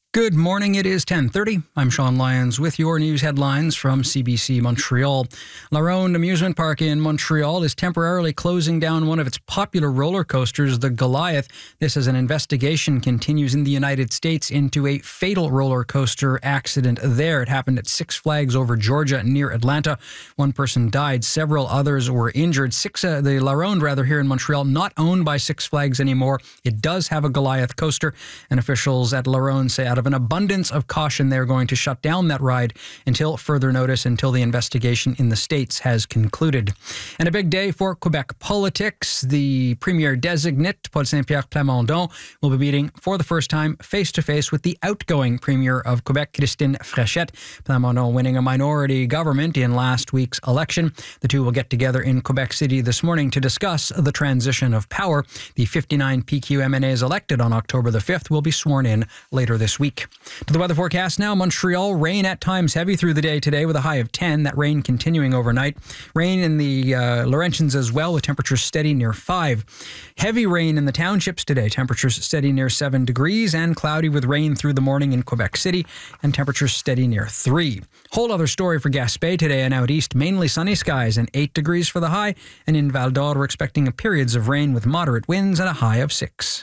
Good morning. It is 10:30. I'm Sean Lyons with your news headlines from CBC Montreal. La Ronde Amusement Park in Montreal is temporarily closing down one of its popular roller coasters, the Goliath. This as an investigation continues in the United States into a fatal roller coaster accident there. It happened at Six Flags over Georgia near Atlanta. One person died. Several others were injured. The La Ronde, here in Montreal, not owned by Six Flags anymore. It does have a Goliath coaster, and officials at La Ronde say out of an abundance of caution, they're going to shut down that ride until further notice, until the investigation in the States has concluded. And a big day for Quebec politics. The Premier-designate, Paul Saint-Pierre Plamondon, will be meeting for the first time face-to-face with the outgoing Premier of Quebec, Christine Fréchette. Plamondon winning a minority government in last week's election. The two will get together in Quebec City this morning to discuss the transition of power. The 59 PQ MNAs elected on October the 5th will be sworn in later this week. To the weather forecast now. Montreal, rain at times heavy through the day today with a high of 10. That rain continuing overnight. Rain in the Laurentians as well, with temperatures steady near 5. Heavy rain in the townships today. Temperatures steady near 7 degrees, and cloudy with rain through the morning in Quebec City, and temperatures steady near 3. Whole other story for Gaspé today and out east. Mainly sunny skies and 8 degrees for the high. And in Val d'Or, we're expecting periods of rain with moderate winds and a high of 6.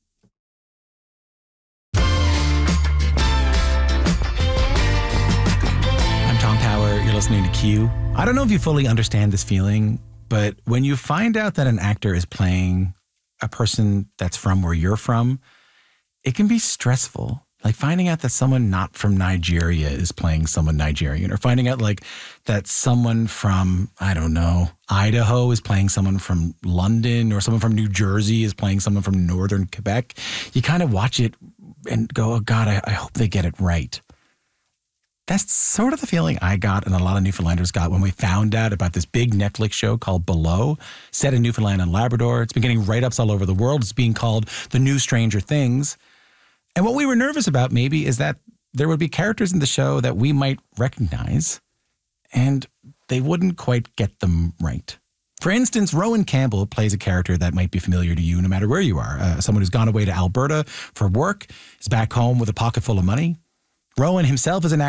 You're listening to Q. I don't know if you fully understand this feeling, but when you find out that an actor is playing a person that's from where you're from, it can be stressful. Like finding out that someone not from Nigeria is playing someone Nigerian, or finding out like that someone from, I don't know, Idaho is playing someone from London, or someone from New Jersey is playing someone from northern Quebec. You kind of watch it and go, oh God, I hope they get it right. That's sort of the feeling I got and a lot of Newfoundlanders got when we found out about this big Netflix show called Below, set in Newfoundland and Labrador. It's been getting write-ups all over the world. It's being called the new Stranger Things. And what we were nervous about maybe is that there would be characters in the show that we might recognize, and they wouldn't quite get them right. For instance, Rowan Campbell plays a character that might be familiar to you no matter where you are. Someone who's gone away to Alberta for work, is back home with a pocket full of money. Rowan himself is an